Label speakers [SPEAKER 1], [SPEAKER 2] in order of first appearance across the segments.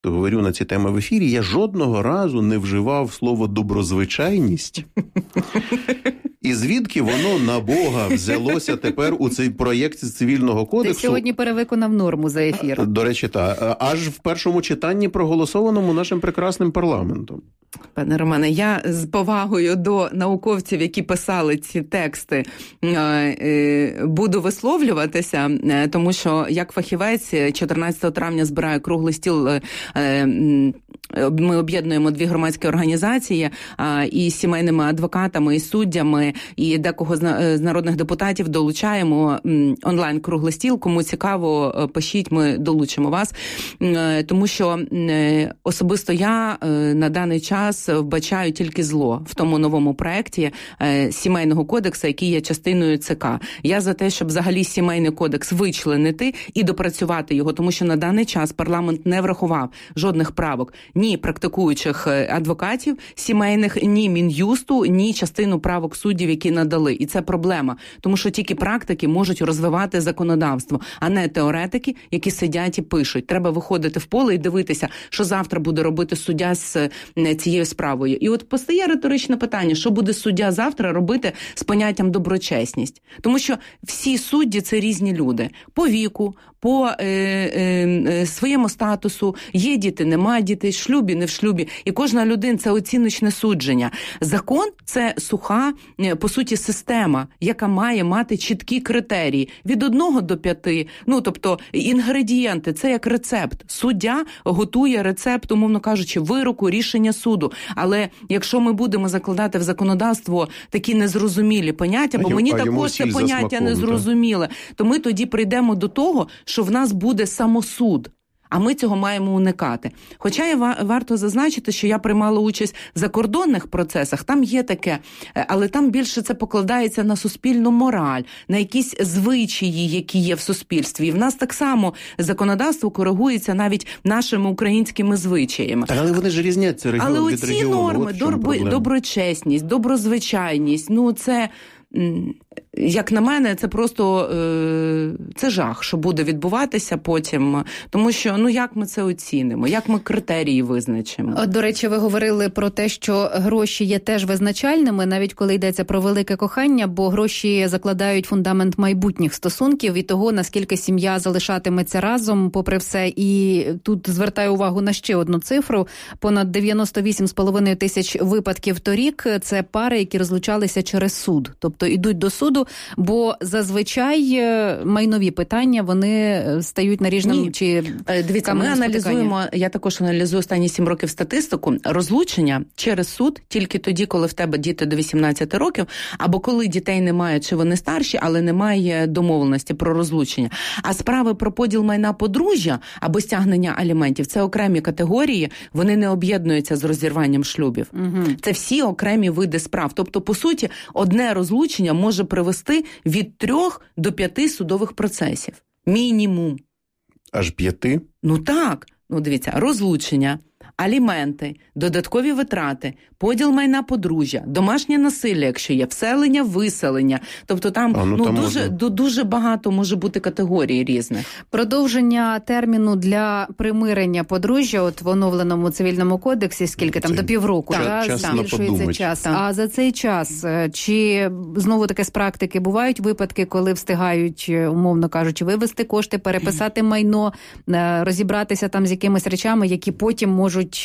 [SPEAKER 1] говорю на ці теми в ефірі, я жодного разу не вживав слово «доброзвичайність». І звідки воно на Бога взялося тепер у цей проєкт Цивільного кодексу?
[SPEAKER 2] Ти сьогодні перевиконав норму за ефір.
[SPEAKER 1] До речі, так. Аж в першому читанні, проголосованому нашим прекрасним парламентом.
[SPEAKER 3] Пане Романе, я з повагою до науковців, які писали ці тексти, буду висловлюватися, тому що як фахівець 14 травня збираю круглий стіл. Ми об'єднуємо дві громадські організації і сімейними адвокатами, і суддями, і декого з народних депутатів долучаємо онлайн круглий стіл. Кому цікаво, пишіть, ми долучимо вас. Тому що особисто я на даний час вбачаю тільки зло в тому новому проєкті Сімейного кодексу, який є частиною ЦК. Я за те, щоб взагалі Сімейний кодекс вичленити і допрацювати його, тому що на даний час парламент не врахував жодних правок ні практикуючих адвокатів сімейних, ні Мін'юсту, ні частину правок суддів, які надали. І це проблема, тому що тільки практики можуть розвивати законодавство, а не теоретики, які сидять і пишуть. Треба виходити в поле і дивитися, що завтра буде робити суддя з цією справою. І от постає риторичне питання, що буде суддя завтра робити з поняттям доброчесність. Тому що всі судді – це різні люди. По віку, по своєму статусу, є діти, нема дітей, в шлюбі, не в шлюбі. І кожна людина – це оціночне судження. Закон – це суха, по суті, система, яка має мати чіткі критерії. Від 1 до 5. Ну, тобто, інгредієнти – це як рецепт. Суддя готує рецепт, умовно кажучи, вироку, рішення суду. Але якщо ми будемо закладати в законодавство такі незрозумілі поняття, бо мені також це поняття незрозуміле, то ми тоді прийдемо до того, що в нас буде самосуд. А ми цього маємо уникати. Хоча варто зазначити, що я приймала участь в закордонних процесах, там є таке, але там більше це покладається на суспільну мораль, на якісь звичаї, які є в суспільстві. І в нас так само законодавство коригується навіть нашими українськими звичаями.
[SPEAKER 1] Так, але вони ж різняться регіон від регіону.
[SPEAKER 3] Але оці норми, доброчесність, доброзвичайність, ну це... Як на мене, це просто це жах, що буде відбуватися потім. Тому що, ну як ми це оцінимо, як ми критерії визначимо?
[SPEAKER 2] До речі, ви говорили про те, що гроші є теж визначальними, навіть коли йдеться про велике кохання, бо гроші закладають фундамент майбутніх стосунків і того, наскільки сім'я залишатиметься разом, попри все. І тут звертаю увагу на ще одну цифру. Понад 98,5 тисяч випадків торік – це пари, які розлучалися через суд. Тобто йдуть до суду, бо зазвичай майнові питання, вони стають наріжним чи
[SPEAKER 3] дивіться, ми аналізуємо, я також аналізую останні 7 років статистику, розлучення через суд тільки тоді, коли в тебе діти до 18 років, або коли дітей немає, чи вони старші, але немає домовленості про розлучення. А справи про поділ майна подружжя або стягнення аліментів – це окремі категорії, вони не об'єднуються з розірванням шлюбів. Угу. Це всі окремі види справ. Тобто, по суті, одне розлучення може привести від 3 до 5 судових процесів. Мінімум.
[SPEAKER 1] Аж 5?
[SPEAKER 3] Ну так. Ну дивіться, розлучення, аліменти, додаткові витрати, поділ майна подружжя, домашнє насилля, якщо є, вселення, виселення. Тобто там, дуже багато може бути категорій різних.
[SPEAKER 2] Продовження терміну для примирення подружжя, от в оновленому Цивільному кодексі, скільки там, до півроку, збільшується час. А за цей час, чи знову таки з практики бувають випадки, коли встигають, умовно кажучи, вивести кошти, переписати майно, розібратися там з якимись речами, які потім можуть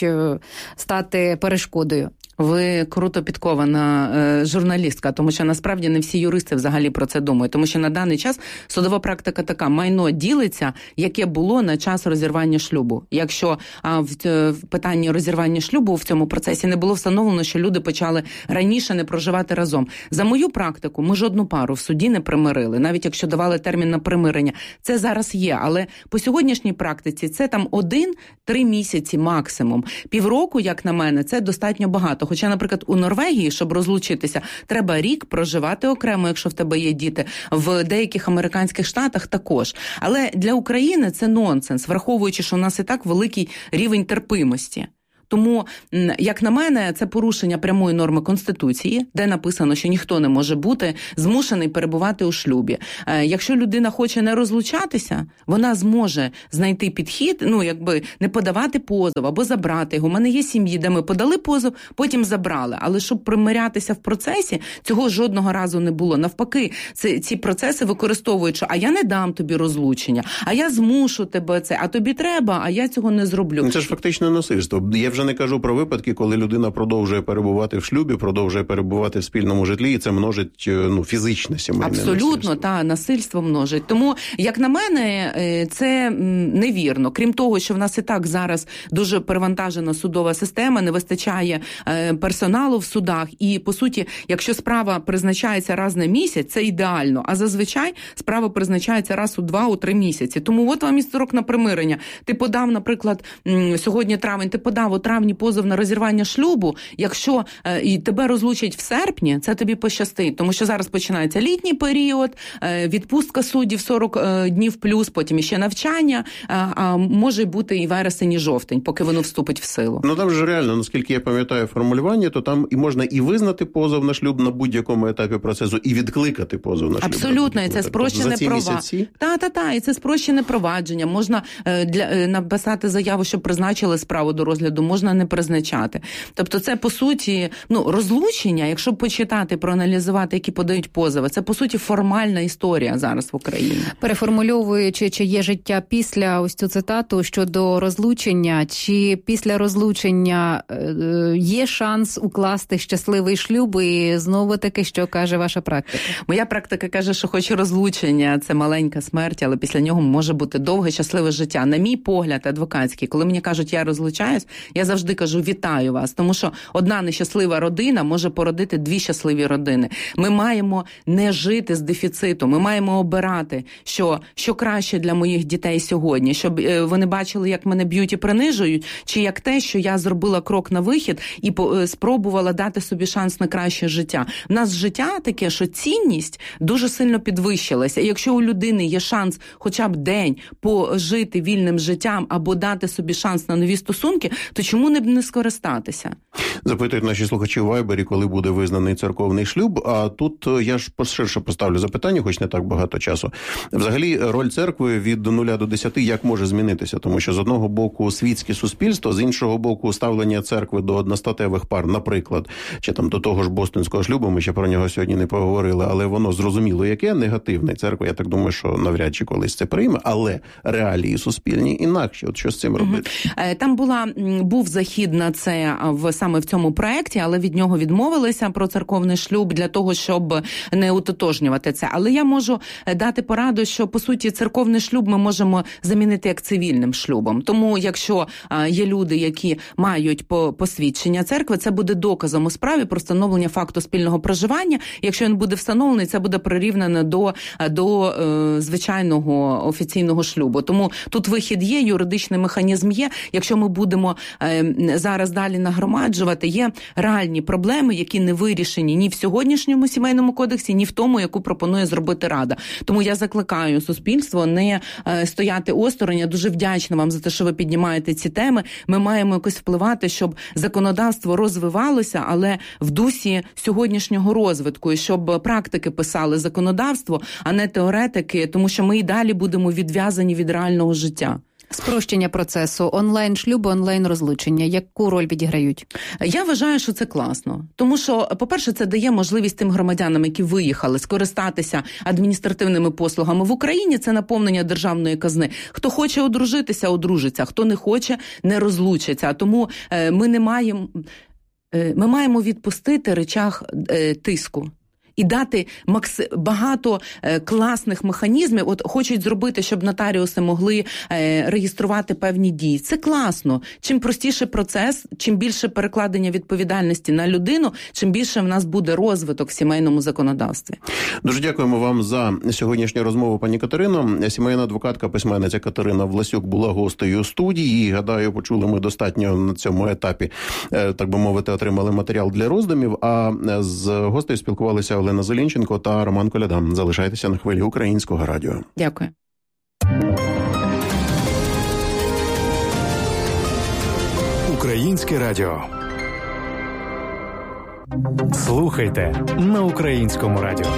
[SPEAKER 2] стати перешкодою?
[SPEAKER 3] Ви круто підкована журналістка, тому що насправді не всі юристи взагалі про це думають. Тому що на даний час судова практика така: майно ділиться, яке було на час розірвання шлюбу. Якщо в питанні розірвання шлюбу в цьому процесі не було встановлено, що люди почали раніше не проживати разом. За мою практику, ми жодну пару в суді не примирили, навіть якщо давали термін на примирення. Це зараз є, але по сьогоднішній практиці це там 1-3 місяці максимум. Півроку, як на мене, це достатньо багато. Хоча, наприклад, у Норвегії, щоб розлучитися, треба рік проживати окремо, якщо в тебе є діти. В деяких американських штатах також. Але для України це нонсенс, враховуючи, що у нас і так великий рівень терпимості. Тому, як на мене, це порушення прямої норми Конституції, де написано, що ніхто не може бути змушений перебувати у шлюбі. Якщо людина хоче не розлучатися, вона зможе знайти підхід, не подавати позов або забрати його. У мене є сім'ї, де ми подали позов, потім забрали. Але щоб примирятися в процесі, цього жодного разу не було. Навпаки, ці процеси використовують, що а я не дам тобі розлучення, а я змушу тебе це, а тобі треба, а я цього не зроблю.
[SPEAKER 1] Це ж фактично насильство. Я вже не кажу про випадки, коли людина продовжує перебувати в шлюбі, продовжує перебувати в спільному житлі, і це множить фізичне сімейне насильство.
[SPEAKER 3] Абсолютно, насильство множить. Тому, як на мене, це невірно. Крім того, що в нас і так зараз дуже перевантажена судова система, не вистачає персоналу в судах. І, по суті, якщо справа призначається раз на місяць, це ідеально. А зазвичай справа призначається раз у 2-3 місяці. Тому от вам і строк на примирення. Ти подав, наприклад, сьогодні травень, ти подав у травні позов на розірвання шлюбу. Якщо і тебе розлучать в серпні, це тобі пощастить. Тому що зараз починається літній період, відпустка суддів 40 днів плюс, потім іще навчання, а може бути і вересень, і жовтень, поки воно вступить в силу.
[SPEAKER 1] Там же реально, наскільки я пам'ятаю формулювання, то там і можна і визнати позов на шлюб на будь-якому етапі процесу, і відкликати позов на шлюб.
[SPEAKER 3] Абсолютно, і це спрощене права. І це спрощене провадження. Можна написати заяву, щоб призначили справу до розгляду, можна не призначати. Тобто це, по суті, розлучення, якщо почитати, проаналізувати, які подають позови, це, по суті, формальна історія зараз в Україні.
[SPEAKER 2] Переформульовуючи, чи є життя після ось цю цитату щодо розлучення, чи після розлучення є шанс укласти щасливий шлюб, і знову-таки, що каже ваша практика?
[SPEAKER 3] Моя практика каже, що хоч і розлучення, це маленька смерть, але після нього може бути довге щасливе життя. На мій погляд адвокатський, коли мені кажуть, я розлучаюсь, я завжди кажу, вітаю вас, тому що одна нещаслива родина може породити 2 щасливі родини. Ми маємо не жити з дефіциту, ми маємо обирати, що краще для моїх дітей сьогодні, щоб вони бачили, як мене б'ють і принижують, чи як те, що я зробила крок на вихід і спробувала дати собі шанс на краще життя. У нас життя таке, що цінність дуже сильно підвищилася. І якщо у людини є шанс хоча б день пожити вільним життям або дати собі шанс на нові стосунки, то чому не скористатися?
[SPEAKER 1] Запитують наші слухачі у Вайбері, коли буде визнаний церковний шлюб. А тут я ж ширше поставлю запитання, хоч не так багато часу. Взагалі, роль церкви від 0 до 10 як може змінитися? Тому що з одного боку світське суспільство, з іншого боку ставлення церкви до одностатевих пар, наприклад, чи там до того ж бостонського шлюбу, ми ще про нього сьогодні не поговорили, але воно зрозуміло яке, негативне. Церква, я так думаю, що навряд чи колись це прийме, але реалії суспільні інакші. От що з цим робити?
[SPEAKER 3] Там був захід на це саме в цьому проєкті, але від нього відмовилися про церковний шлюб для того, щоб не утотожнювати це. Але я можу дати пораду, що, по суті, церковний шлюб ми можемо замінити як цивільним шлюбом. Тому, якщо є люди, які мають посвідчення церкви, це буде доказом у справі про встановлення факту спільного проживання. Якщо він буде встановлений, це буде прирівняно до звичайного офіційного шлюбу. Тому тут вихід є, юридичний механізм є. Якщо ми будемо зараз далі нагромаджувати, є реальні проблеми, які не вирішені ні в сьогоднішньому сімейному кодексі, ні в тому, яку пропонує зробити Рада. Тому я закликаю суспільство не стояти осторонь. Я дуже вдячна вам за те, що ви піднімаєте ці теми. Ми маємо якось впливати, щоб законодавство розвивалося, але в дусі сьогоднішнього розвитку, і щоб практики писали законодавство, а не теоретики, тому що ми і далі будемо відв'язані від реального життя.
[SPEAKER 2] Спрощення процесу, онлайн-шлюби, онлайн-розлучення. Яку роль відіграють?
[SPEAKER 3] Я вважаю, що це класно. Тому що, по-перше, це дає можливість тим громадянам, які виїхали, скористатися адміністративними послугами в Україні. Це наповнення державної казни. Хто хоче одружитися, одружиться. Хто не хоче, не розлучиться. Тому ми маємо відпустити рычаг тиску. І дати багато класних механізмів. От хочуть зробити, щоб нотаріуси могли реєструвати певні дії. Це класно. Чим простіший процес, чим більше перекладення відповідальності на людину, чим більше в нас буде розвиток в сімейному законодавстві.
[SPEAKER 1] Дуже дякуємо вам за сьогоднішню розмову, пані Катерино. Сімейна адвокатка, письменниця Катерина Власюк була гостею студії. Гадаю, почули ми достатньо на цьому етапі, так би мовити, отримали матеріал для роздумів. А з гостею спілкувалися Олена Зелінченко та Роман Коляда. Залишайтеся на хвилі Українського радіо.
[SPEAKER 3] Дякую.
[SPEAKER 4] Українське радіо. Слухайте на Українському радіо.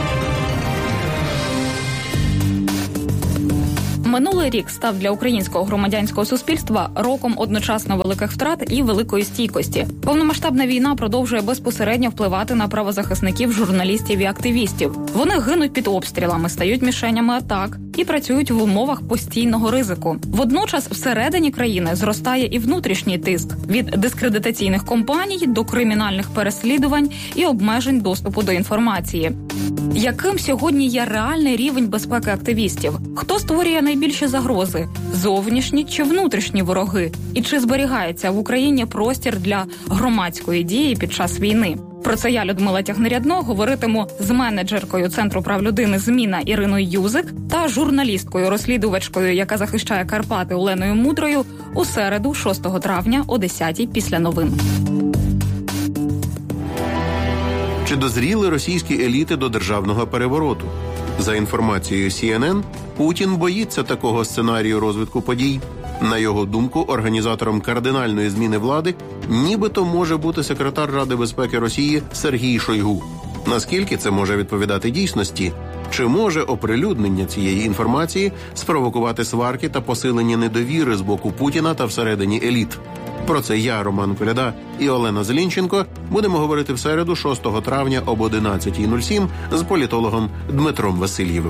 [SPEAKER 5] Минулий рік став для українського громадянського суспільства роком одночасно великих втрат і великої стійкості. Повномасштабна війна продовжує безпосередньо впливати на правозахисників, журналістів і активістів. Вони гинуть під обстрілами, стають мішенями атак і працюють в умовах постійного ризику. Водночас всередині країни зростає і внутрішній тиск від дискредитаційних кампаній до кримінальних переслідувань і обмежень доступу до інформації. Яким сьогодні є реальний рівень безпеки активістів? Хто створює найбільші загрози? Зовнішні чи внутрішні вороги? І чи зберігається в Україні простір для громадської дії під час війни? Про це я, Людмила Тягнерядно, говоритиму з менеджеркою Центру прав людини «Зміна» Іриною Юзик та журналісткою-розслідувачкою, яка захищає Карпати, Оленою Мудрою, у середу, 6 травня о 10-й після новин.
[SPEAKER 1] Чи дозріли російські еліти до державного перевороту? За інформацією CNN, Путін боїться такого сценарію розвитку подій. На його думку, організатором кардинальної зміни влади нібито може бути секретар Ради безпеки Росії Сергій Шойгу. Наскільки це може відповідати дійсності? Чи може оприлюднення цієї інформації спровокувати сварки та посилення недовіри з боку Путіна та всередині еліт? Про це я, Роман Коляда і Олена Зелінченко будемо говорити в середу, 6 травня об 11:07 з політологом Дмитром Васильєвим.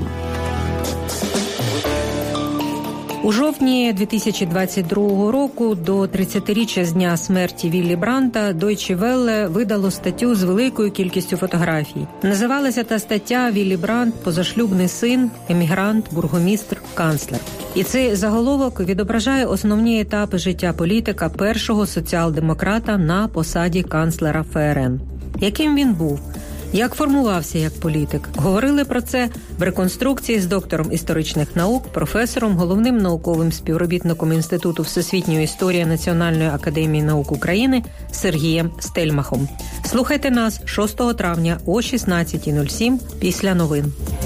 [SPEAKER 6] У жовтні 2022 року до 30-річчя з дня смерті Віллі Брандта Deutsche Welle видало статтю з великою кількістю фотографій. Називалася та стаття «Віллі Брандт. Позашлюбний син, емігрант, бургомістр, канцлер». І цей заголовок відображає основні етапи життя політика першого соціал-демократа на посаді канцлера ФРН. Яким він був? Як формувався як політик? Говорили про це в реконструкції з доктором історичних наук, професором, головним науковим співробітником Інституту всесвітньої історії Національної академії наук України Сергієм Стельмахом. Слухайте нас 6 травня о 16:07 після новин.